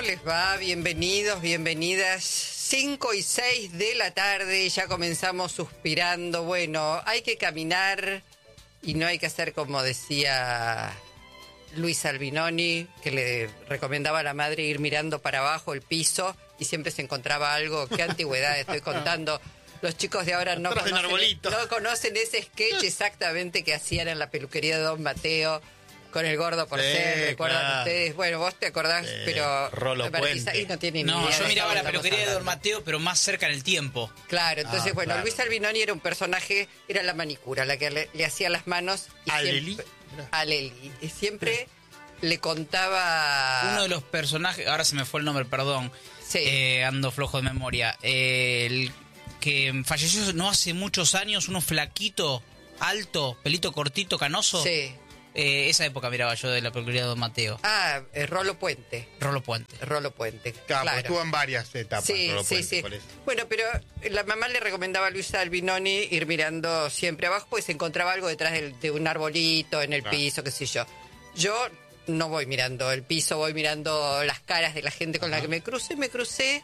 les va? Bienvenidos, bienvenidas. 5 y 6 de la tarde, ya comenzamos suspirando. Bueno, hay que caminar y no hay que hacer como decía Luis Albinoni, que le recomendaba a la madre ir mirando para abajo el piso y siempre se encontraba algo. Qué antigüedad estoy contando. Los chicos de ahora no conocen ese sketch exactamente que hacían en la peluquería de Don Mateo con el gordo Porcel, ¿recuerdan ustedes? Bueno, vos te acordás, pero Rolo Puente. ahí no tiene ni No, idea yo de miraba qué la estamos peluquería de Don hablando. Mateo, pero más cerca en el tiempo. Claro, entonces, bueno, claro. Luis Albinoni era un personaje, era la manicura, la que le hacía las manos. Y ¿A siempre- Leli? A Leli. Y siempre le contaba... Uno de los personajes, ahora se me fue el nombre, perdón, Sí. ando flojo de memoria, el que falleció no hace muchos años, uno flaquito, alto, pelito cortito, canoso. Sí. Esa época miraba yo de la peluquería de Don Mateo. Ah, Rolo Puente. Rolo Puente. Rolo Puente, Claro, claro. estuvo en varias etapas. Sí, Rolo sí, Puente, sí. por eso. Bueno, pero la mamá le recomendaba a Luis Albinoni ir mirando siempre abajo, pues se encontraba algo detrás de un arbolito, en el piso, qué sé yo. Yo no voy mirando el piso, voy mirando las caras de la gente con la que me crucé. Me crucé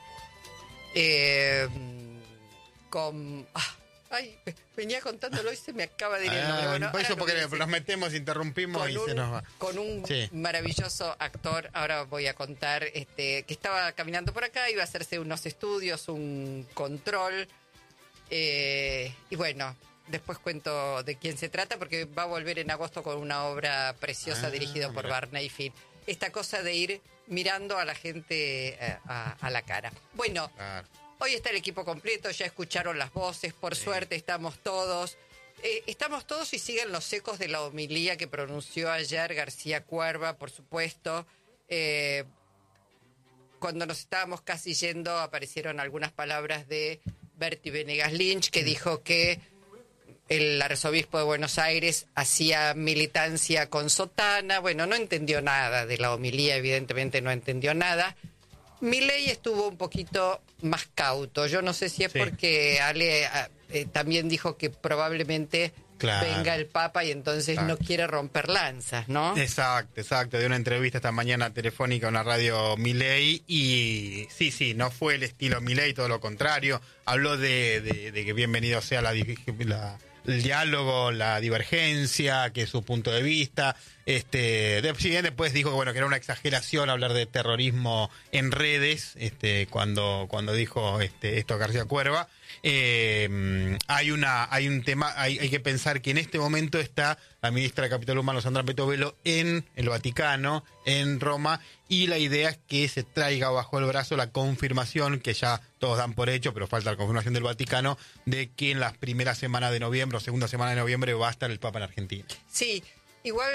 con... venía contándolo y se me acaba de ir el nombre. Bueno, por eso ahora porque lo voy a nos metemos, interrumpimos y se nos va. con un Sí. maravilloso actor, ahora voy a contar, que estaba caminando por acá, iba a hacerse unos estudios, un control, y bueno, después cuento de quién se trata, porque va a volver en agosto con una obra preciosa dirigida por mira. Barney Finn. Esta cosa de ir mirando a la gente a la cara. Bueno, Claro. hoy está el equipo completo, ya escucharon las voces, por suerte estamos todos. Estamos todos y siguen los ecos de la homilía que pronunció ayer García Cuerva, por supuesto. Cuando nos estábamos casi yendo, aparecieron algunas palabras de Berti Venegas Lynch, que dijo que el arzobispo de Buenos Aires hacía militancia con sotana. Bueno, no entendió nada de la homilía, evidentemente no entendió nada. Milei estuvo un poquito más cauto. Yo no sé si es Sí. porque Ale también dijo que probablemente Claro. venga el Papa y entonces Claro. no quiere romper lanzas, ¿no? Exacto. De una entrevista esta mañana telefónica a una radio Milei y sí, no fue el estilo Milei, todo lo contrario. Habló de que bienvenido sea el diálogo, la divergencia, que es su punto de vista. Si bien después dijo que bueno, que era una exageración hablar de terrorismo en redes, cuando dijo esto García Cuerva. Hay un tema, hay que pensar que en este momento está la ministra de Capital Humano, Sandra Petovelo, en el Vaticano, en Roma, y la idea es que se traiga bajo el brazo la confirmación, que ya todos dan por hecho, pero falta la confirmación del Vaticano, de que en las primeras semanas de noviembre o segunda semana de noviembre va a estar el Papa en Argentina. Sí, igual,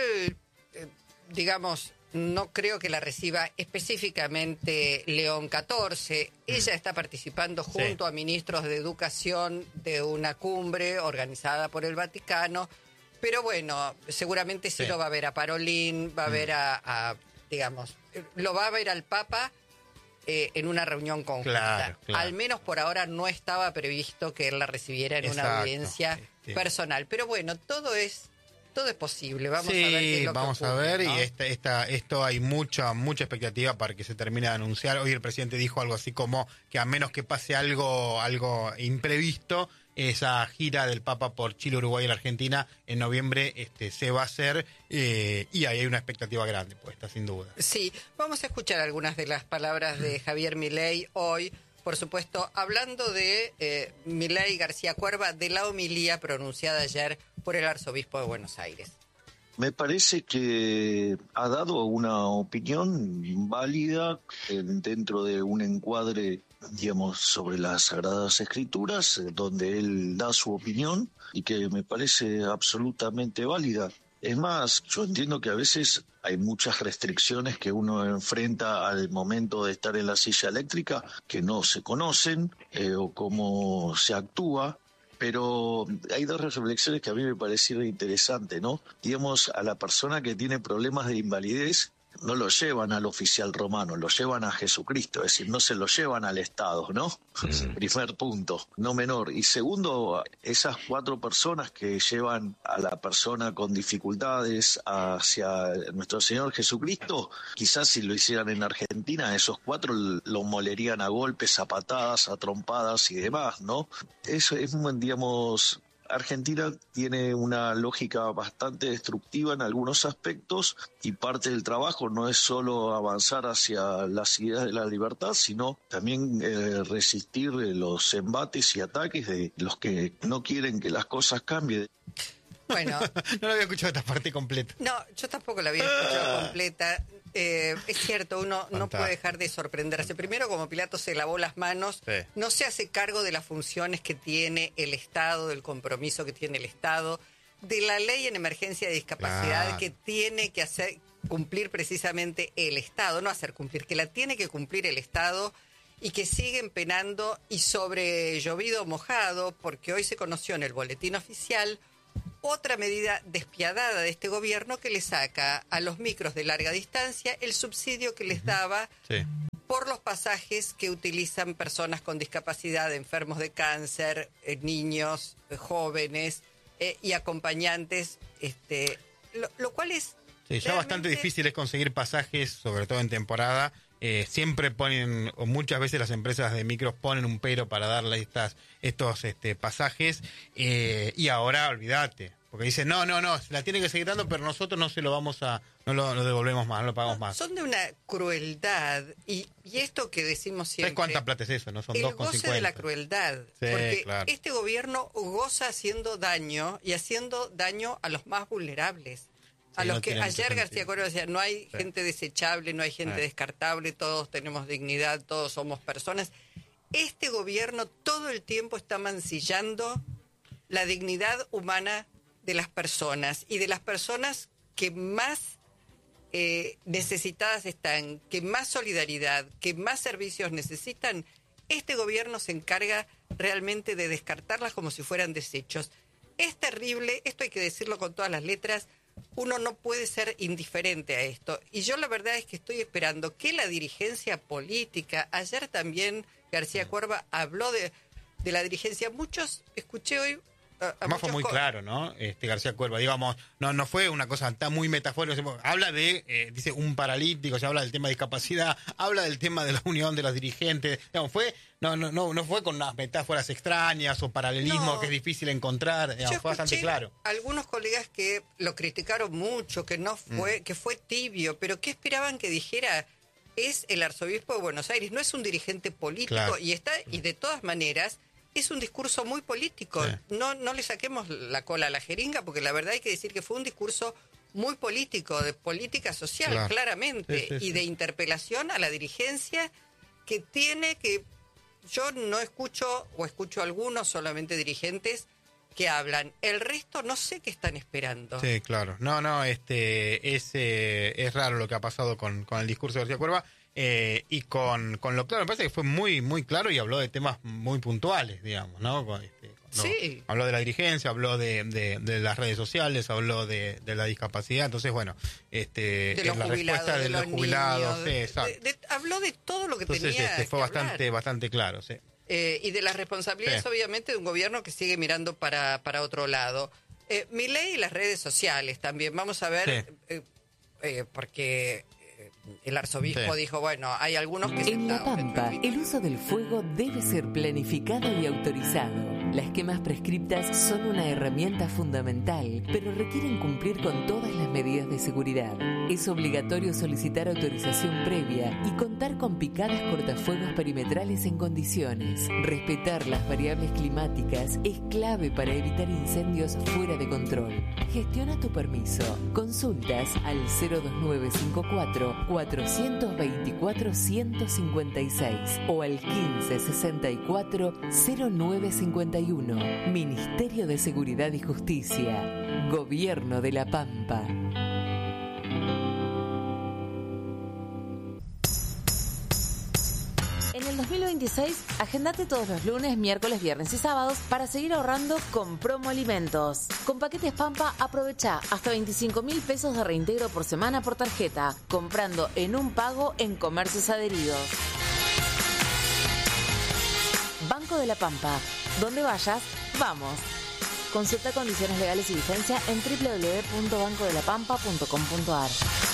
digamos, no creo que la reciba específicamente León XIV. Ella está participando junto a ministros de educación de una cumbre organizada por el Vaticano. Pero bueno, seguramente sí lo va a ver a Parolín, va a ver digamos, lo va a ver al Papa en una reunión conjunta. Claro. Al menos por ahora no estaba previsto que él la recibiera en una Exacto. audiencia personal. Pero bueno, todo es posible. Vamos a ver qué es lo que vamos a ocurre, ver, ¿no? y esto hay mucha expectativa para que se termine de anunciar. Hoy el presidente dijo algo así como que a menos que pase algo imprevisto, esa gira del Papa por Chile, Uruguay y la Argentina en noviembre se va a hacer, y ahí hay una expectativa grande puesta, sin duda. Sí, vamos a escuchar algunas de las palabras de Javier Milei hoy, por supuesto, hablando de Milei García Cuerva, de la homilía pronunciada ayer por el arzobispo de Buenos Aires. Me parece que ha dado una opinión válida dentro de un encuadre, digamos, sobre las Sagradas Escrituras, donde él da su opinión y que me parece absolutamente válida. Es más, yo entiendo que a veces hay muchas restricciones que uno enfrenta al momento de estar en la silla eléctrica que no se conocen o cómo se actúa. Pero hay dos reflexiones que a mí me parecieron interesantes, ¿no? Digamos, a la persona que tiene problemas de invalidez, no lo llevan al oficial romano, lo llevan a Jesucristo, es decir, no se lo llevan al Estado, ¿no? Primer punto, no menor. Y segundo, esas 4 personas que llevan a la persona con dificultades hacia nuestro Señor Jesucristo, quizás si lo hicieran en Argentina, esos 4 lo molerían a golpes, a patadas, a trompadas y demás, ¿no? Eso es, digamos... Argentina tiene una lógica bastante destructiva en algunos aspectos y parte del trabajo no es solo avanzar hacia las ideas de la libertad, sino también resistir los embates y ataques de los que no quieren que las cosas cambien. Bueno, No lo había escuchado esta parte completa. no, yo tampoco la había escuchado completa. Es cierto, uno no puede dejar de sorprenderse. Primero, como Pilato se lavó las manos, Sí. no se hace cargo de las funciones que tiene el Estado, del compromiso que tiene el Estado, de la ley en emergencia de discapacidad Claro. que tiene que hacer cumplir precisamente el Estado, no hacer cumplir, que la tiene que cumplir el Estado y que siguen penando y sobre llovido mojado, porque hoy se conoció en el boletín oficial otra medida despiadada de este gobierno que le saca a los micros de larga distancia el subsidio que les daba Sí. por los pasajes que utilizan personas con discapacidad, enfermos de cáncer, niños, jóvenes y acompañantes, lo cual es Sí, ya bastante realmente difícil es conseguir pasajes, sobre todo en temporada. Siempre ponen, o muchas veces las empresas de micros ponen un pero para darle estos pasajes, y ahora olvídate, porque dicen, no, se la tiene que seguir dando, pero nosotros no se lo vamos a, no lo devolvemos más, no lo pagamos más. son de una crueldad y esto que decimos siempre. ¿Sabes cuánta plata es eso? No son El 2,50. goce de la crueldad, Sí, porque claro. este gobierno goza haciendo daño y haciendo daño a los más vulnerables. A Sí, los no que tiene mucho ayer sentido. García Cuervo decía, no hay gente desechable, no hay gente descartable, todos tenemos dignidad, todos somos personas. Este gobierno todo el tiempo está mancillando la dignidad humana de las personas y de las personas que más necesitadas están, que más solidaridad, que más servicios necesitan. Este gobierno se encarga realmente de descartarlas como si fueran desechos. Es terrible, esto hay que decirlo con todas las letras. Uno no puede ser indiferente a esto. Y yo la verdad es que estoy esperando que la dirigencia política, ayer también García Cuerva habló de la dirigencia. Muchos, escuché hoy... Además fue muy claro, ¿no? García Cuerva, digamos, no fue una cosa tan muy metafórica. Habla de, dice, un paralítico, se habla del tema de discapacidad, habla del tema de la unión de los dirigentes. Digamos, no fue con unas metáforas extrañas o paralelismos No. que es difícil encontrar. Digamos, Yo fue bastante escuché claro. algunos colegas que lo criticaron mucho, que no fue, que fue tibio, pero ¿qué esperaban que dijera? Es el arzobispo de Buenos Aires, no es un dirigente político, Claro. y de todas maneras es un discurso muy político. Sí. No le saquemos la cola a la jeringa, porque la verdad hay que decir que fue un discurso muy político, de política social, Claro. claramente, Sí, y de interpelación a la dirigencia que tiene que... Yo no escucho, o escucho algunos solamente dirigentes que hablan. El resto no sé qué están esperando. Sí, claro. Es raro lo que ha pasado con el discurso de García Cuerva. Y con lo claro, me parece que fue muy muy claro y habló de temas muy puntuales, digamos, ¿no? Sí. Habló de la dirigencia, habló de las redes sociales, habló de la discapacidad, entonces bueno, De los la jubilados, respuesta de los jubilados, niños, sí, exacto. Habló de todo lo que Entonces tenía que fue hablar. bastante claro, sí. Y de las responsabilidades, Sí. obviamente, de un gobierno que sigue mirando para otro lado. Milei y las redes sociales también. Vamos a ver, porque el arzobispo Sí. dijo, bueno, hay algunos que se En La están- Pampa, el uso del fuego debe ser planificado y autorizado. Las quemas prescriptas son una herramienta fundamental, pero requieren cumplir con todas las medidas de seguridad. Es obligatorio solicitar autorización previa y contar con picadas cortafuegos perimetrales en condiciones. Respetar las variables climáticas es clave para evitar incendios fuera de control. Gestiona tu permiso. Consultas al 02954 424 156 o al 1564 0951. Ministerio de Seguridad y Justicia. Gobierno de La Pampa. En el 2026, agendate todos los lunes, miércoles, viernes y sábados para seguir ahorrando con Promo Alimentos. Con paquetes Pampa, aprovecha hasta 25.000 pesos de reintegro por semana por tarjeta, comprando en un pago en comercios adheridos. Banco de la Pampa. Donde vayas, vamos. Consulta condiciones legales y vigencia en www.bancodelapampa.com.ar.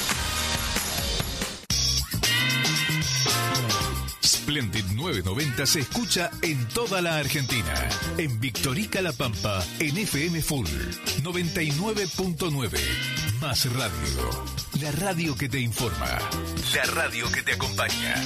Splendid 990 se escucha en toda la Argentina. En Victorica La Pampa, en FM Full 99.9. Más radio. La radio que te informa. La radio que te acompaña.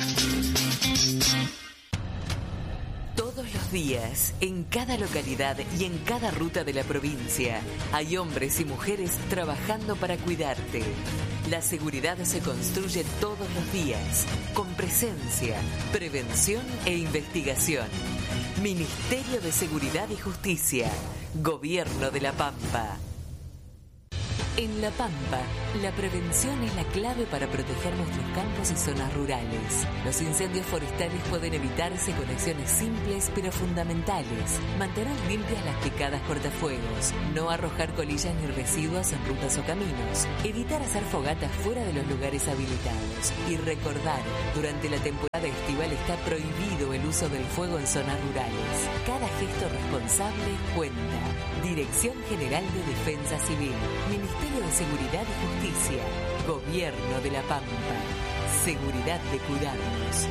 Todos los días, en cada localidad y en cada ruta de la provincia, hay hombres y mujeres trabajando para cuidarte. La seguridad se construye todos los días, con presencia, prevención e investigación. Ministerio de Seguridad y Justicia, Gobierno de La Pampa. En La Pampa, la prevención es la clave para proteger nuestros campos y zonas rurales. Los incendios forestales pueden evitarse con acciones simples pero fundamentales. Mantener limpias las picadas cortafuegos, no arrojar colillas ni residuos en rutas o caminos, evitar hacer fogatas fuera de los lugares habilitados y recordar, durante la temporada estival está prohibido el uso del fuego en zonas rurales. Cada gesto responsable cuenta. Dirección General de Defensa Civil, Ministerio de Seguridad y Justicia, Gobierno de La Pampa. Seguridad de cuidarnos.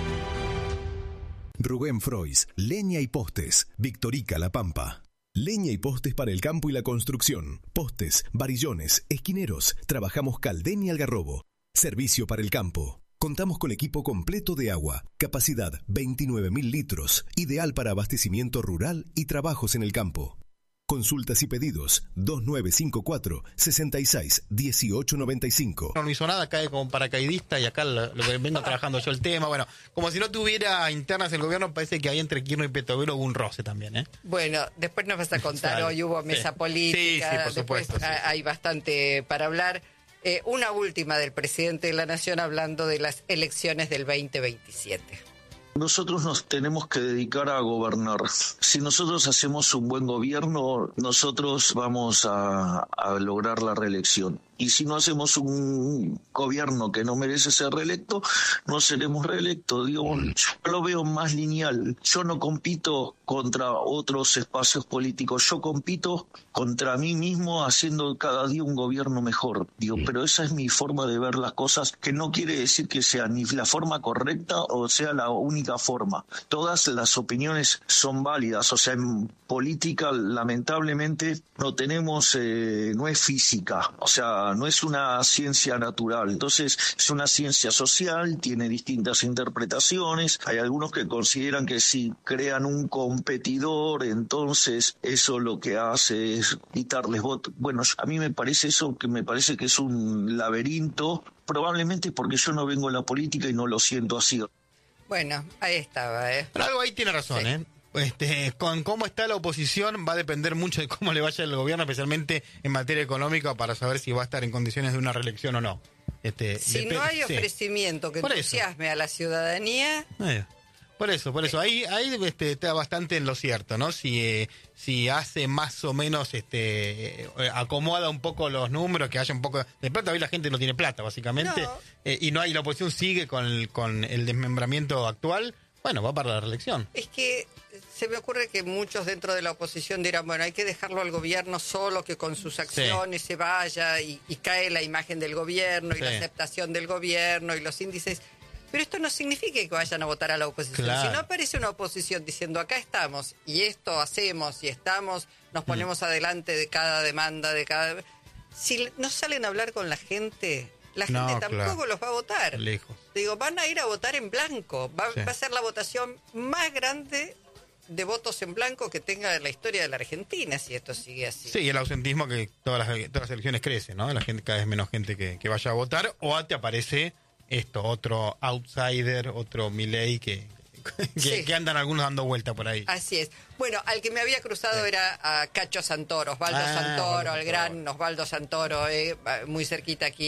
Rubén Frois, leña y postes, Victorica La Pampa. Leña y postes para el campo y la construcción. Postes, varillones, esquineros. Trabajamos Caldén y Algarrobo. Servicio para el campo. Contamos con equipo completo de agua. Capacidad 29.000 litros. Ideal para abastecimiento rural y trabajos en el campo. Consultas y pedidos 2954-66-1895. No hizo nada, cae como paracaidista y acá lo que vengo trabajando yo el tema. Bueno, como si no tuviera internas el gobierno, parece que ahí entre Kirchner y Petrovero hubo un roce también, ¿eh? Bueno, después nos vas a contar, Vale. hoy hubo mesa política, Sí, por después supuesto, sí. hay bastante para hablar. Una última del presidente de la Nación hablando de las elecciones del 2027. Nosotros nos tenemos que dedicar a gobernar. Si nosotros hacemos un buen gobierno, nosotros vamos a lograr la reelección. Y si no hacemos un gobierno que no merece ser reelecto, no seremos reelectos. Digo, yo lo veo más lineal. Yo no compito contra otros espacios políticos. Yo compito contra mí mismo haciendo cada día un gobierno mejor. Digo, pero esa es mi forma de ver las cosas, que no quiere decir que sea ni la forma correcta o sea la única forma. Todas las opiniones son válidas. O sea, en política, lamentablemente, no tenemos, no es física. O sea, no es una ciencia natural. Entonces, es una ciencia social, tiene distintas interpretaciones. Hay algunos que consideran que si crean un competidor, entonces eso lo que hace es quitarles votos. Bueno, a mí me parece que es un laberinto, probablemente porque yo no vengo en la política y no lo siento así. Bueno, ahí estaba, ¿eh? Pero algo ahí tiene razón, Sí. ¿eh? Con cómo está la oposición va a depender mucho de cómo le vaya el gobierno, especialmente en materia económica, para saber si va a estar en condiciones de una reelección o no. Si no hay sí. ofrecimiento que Por eso. entusiasme a la ciudadanía, Por eso, ahí está bastante en lo cierto, ¿no? Si hace más o menos, acomoda un poco los números, que haya un poco de plata. Hoy la gente no tiene plata, básicamente, No. y la oposición sigue con el desmembramiento actual. Bueno, va para la reelección. es que se me ocurre que muchos dentro de la oposición dirán, bueno, hay que dejarlo al gobierno solo, que con sus acciones se vaya y cae la imagen del gobierno y Sí. la aceptación del gobierno y los índices. Pero esto no significa que vayan a votar a la oposición. Claro. Si no aparece una oposición diciendo acá estamos y esto hacemos y estamos, nos ponemos adelante de cada demanda, de cada... Si no salen a hablar con la gente No, tampoco claro. los va a votar. Lejos. Digo, van a ir a votar en blanco. Va Sí. a ser la votación más grande de votos en blanco que tenga la historia de la Argentina, si esto sigue así. Sí, y el ausentismo, que todas las elecciones crece, ¿no? La gente, cada vez menos gente que vaya a votar, o te aparece otro outsider, otro Milei que andan algunos dando vuelta por ahí. Así es. Bueno, al que me había cruzado era a Cacho Santoro, Osvaldo Santoro, Osvaldo el gran Osvaldo Santoro, muy cerquita aquí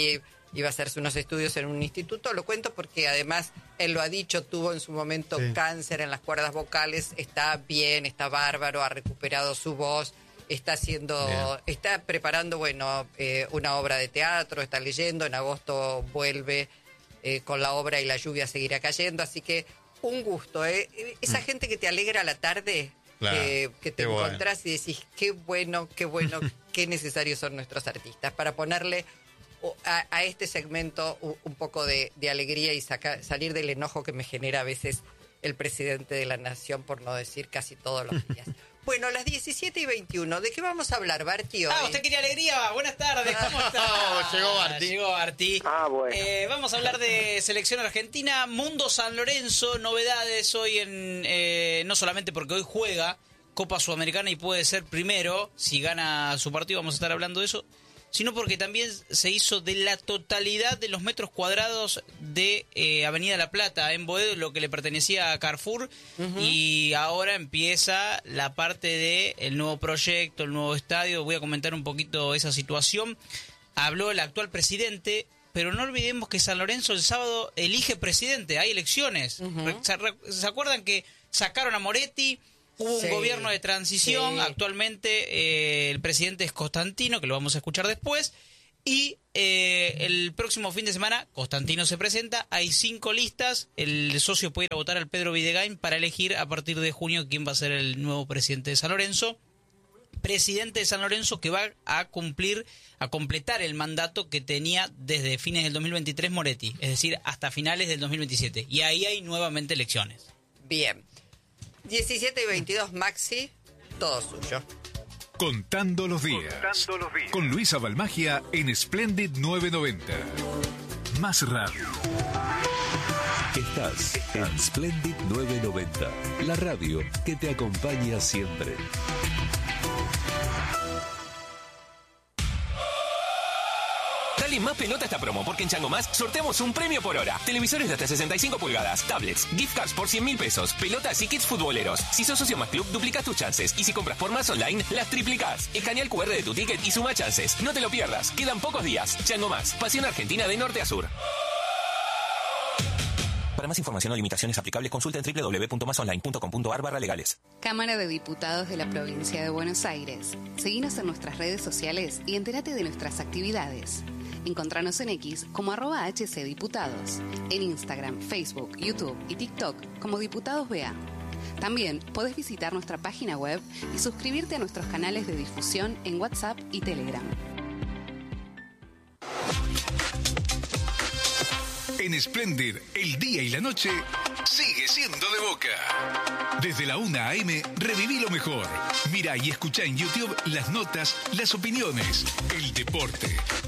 iba a hacerse unos estudios en un instituto. Lo cuento porque además él lo ha dicho, tuvo en su momento cáncer en las cuerdas vocales, está bien, está bárbaro, ha recuperado su voz, está preparando, una obra de teatro, está leyendo, en agosto vuelve con la obra y la lluvia seguirá cayendo, así que un gusto, esa gente que te alegra la tarde, claro, que te encontrás y decís, qué bueno, qué necesarios son nuestros artistas, para ponerle a este segmento un poco de alegría y salir del enojo que me genera a veces el presidente de la nación, por no decir casi todos los días. Bueno, a las 17:21, ¿de qué vamos a hablar, Barti, hoy? ¿Usted quería alegría? Buenas tardes, ¿cómo está? Llegó Barti. Bueno. Vamos a hablar de selección argentina, Mundo San Lorenzo, novedades hoy no solamente porque hoy juega Copa Sudamericana y puede ser primero, si gana su partido vamos a estar hablando de eso, sino porque también se hizo de la totalidad de los metros cuadrados de Avenida La Plata en Boedo, lo que le pertenecía a Carrefour, y ahora empieza la parte de el nuevo proyecto, el nuevo estadio. Voy a comentar un poquito esa situación. Habló el actual presidente, pero no olvidemos que San Lorenzo el sábado elige presidente, hay elecciones. ¿Se acuerdan que sacaron a Moretti? Hubo un gobierno de transición, actualmente el presidente es Constantino, que lo vamos a escuchar después, y el próximo fin de semana Constantino se presenta, hay 5 listas, el socio puede ir a votar al Pedro Videgain para elegir a partir de junio quién va a ser el nuevo presidente de San Lorenzo. Presidente de San Lorenzo que va a completar el mandato que tenía desde fines del 2023 Moretti, es decir, hasta finales del 2027, y ahí hay nuevamente elecciones. Bien. 17:22, Maxi, todo suyo. Contando los días. Con Luisa Balmagia en Splendid 990. Más radio. Estás en Splendid 990, la radio que te acompaña siempre. Dale más pelota a esta promo, porque en Chango Más sorteamos un premio por hora. Televisores de hasta 65 pulgadas, tablets, gift cards por 100.000 pesos, pelotas y kits futboleros. Si sos socio Más Club, duplicás tus chances. Y si compras por Más Online, las triplicás. Escanea el QR de tu ticket y suma chances. No te lo pierdas, quedan pocos días. Chango Más, pasión argentina de norte a sur. Para más información o limitaciones aplicables, consulta en www.masonline.com.ar/legales. Cámara de Diputados de la Provincia de Buenos Aires. Seguinos en nuestras redes sociales y entérate de nuestras actividades. Encontranos en X como @HCDiputados, en Instagram, Facebook, YouTube y TikTok como Diputados BA. También podés visitar nuestra página web y suscribirte a nuestros canales de difusión en WhatsApp y Telegram. En Splendid, el día y la noche sigue siendo de Boca. Desde la 1 a.m. reviví lo mejor. Mira y escucha en YouTube las notas, las opiniones, el deporte,